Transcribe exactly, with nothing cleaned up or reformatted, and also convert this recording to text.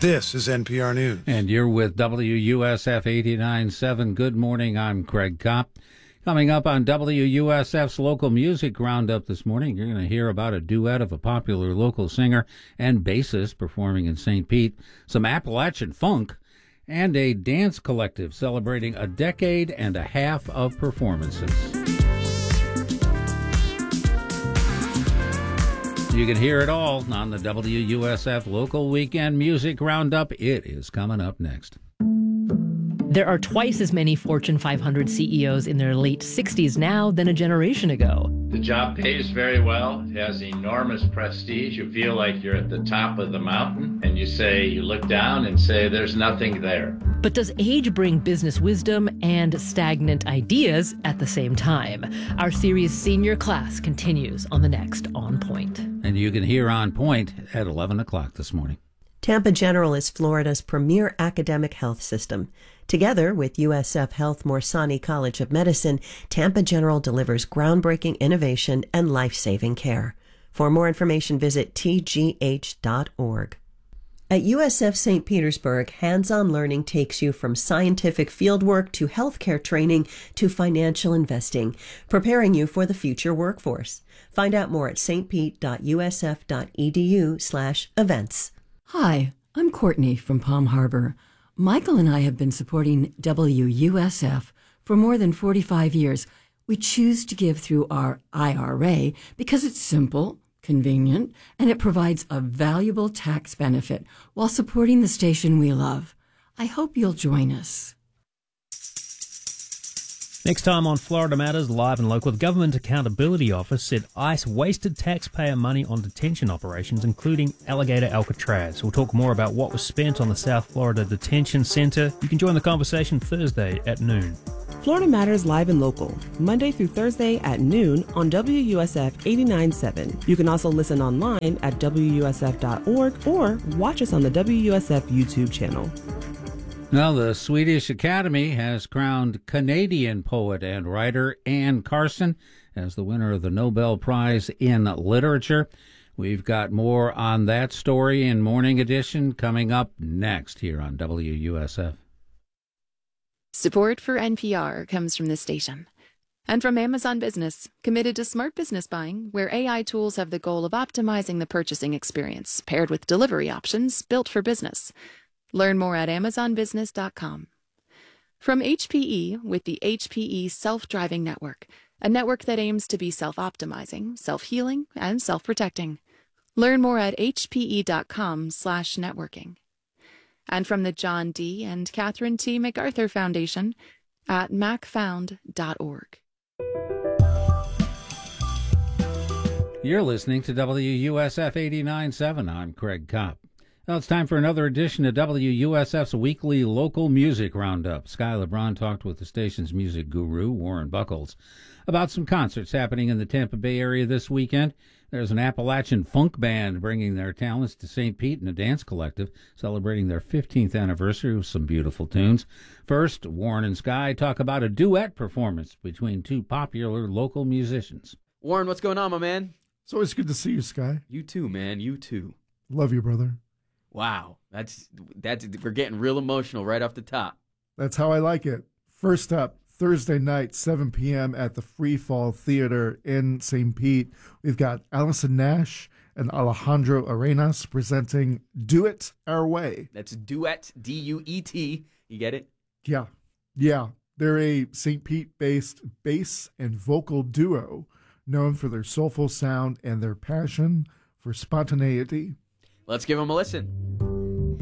This is N P R News. And you're with W U S F eighty-nine point seven. Good morning, I'm Craig Kopp. Coming up on W U S F's Local Music Roundup this morning, you're going to hear about a duet of a popular local singer and bassist performing in Saint Pete, some Appalachian funk, and a dance collective celebrating a decade and a half of performances. You can hear it all on the W U S F Local Weekend Music Roundup. It is coming up next. There are twice as many Fortune five hundred C E Os in their late sixties now than a generation ago. The job pays very well. It has enormous prestige. You feel like you're at the top of the mountain, and you say, you look down and say, there's nothing there. But does age bring business wisdom and stagnant ideas at the same time? Our series Senior Class continues on the next On Point. And you can hear On Point at eleven o'clock this morning. Tampa General is Florida's premier academic health system. Together with U S F Health Morsani College of Medicine, Tampa General delivers groundbreaking innovation and life-saving care. For more information, visit T G H dot org. At U S F Saint Petersburg, hands-on learning takes you from scientific fieldwork to healthcare training to financial investing, preparing you for the future workforce. Find out more at stpete.usf.edu slash events. Hi, I'm Courtney from Palm Harbor. Michael and I have been supporting W U S F for more than forty-five years. We choose to give through our I R A because it's simple, convenient, and it provides a valuable tax benefit while supporting the station we love. I hope you'll join us. Next time on Florida Matters, live and local, the Government Accountability Office said ICE wasted taxpayer money on detention operations, including Alligator Alcatraz. We'll talk more about what was spent on the South Florida Detention Center. You can join the conversation Thursday at noon. Florida Matters live and local, Monday through Thursday at noon on W U S F eighty-nine point seven. You can also listen online at W U S F dot org or watch us on the W U S F YouTube channel. Now, the Swedish Academy has crowned Canadian poet and writer Anne Carson as the winner of the Nobel Prize in Literature. We've got more on that story in Morning Edition coming up next here on W U S F. Support for N P R comes from this station and from Amazon Business, committed to smart business buying, where A I tools have the goal of optimizing the purchasing experience, paired with delivery options built for business. Learn more at amazon business dot com. From H P E with the H P E Self-Driving Network, a network that aims to be self-optimizing, self-healing, and self-protecting. Learn more at h p e dot com slash networking. And from the John D. and Catherine T. MacArthur Foundation at mac found dot org. You're listening to W U S F eighty-nine point seven. I'm Craig Kopp. Now it's time for another edition of W U S F's weekly local music roundup. Sky LeBron talked with the station's music guru, Warren Buckles, about some concerts happening in the Tampa Bay area this weekend. There's an Appalachian funk band bringing their talents to Saint Pete and a dance collective celebrating their fifteenth anniversary with some beautiful tunes. First, Warren and Sky talk about a duet performance between two popular local musicians. Warren, what's going on, my man? It's always good to see you, Sky. You too, man. You too. Love you, brother. Wow, that's that's we're getting real emotional right off the top. That's how I like it. First up, Thursday night, seven p.m. at the Free Fall Theater in Saint Pete. We've got Allison Nash and Alejandro Arenas presenting Do It Our Way. That's Duet, D U E T. You get it? Yeah, yeah. They're a Saint Pete-based bass and vocal duo known for their soulful sound and their passion for spontaneity. Let's give them a listen.